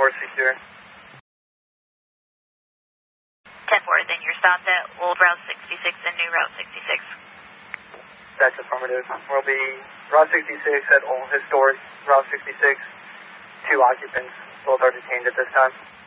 secure. 10-4, then you're stopped at Old Route 66 and New Route 66. That's affirmative. We'll be Route 66 at Old Historic Route 66. 2 occupants. Both are detained at this time.